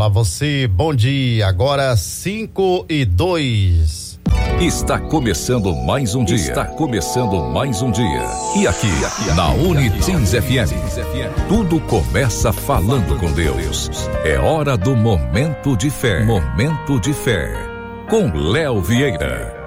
Olá você, bom dia, agora 5:02. Está começando mais um dia. Está começando mais um dia. E aqui, na Unitins FM, tudo começa falando com Deus. É hora do Momento de Fé. Momento de Fé. Com Léo Vieira.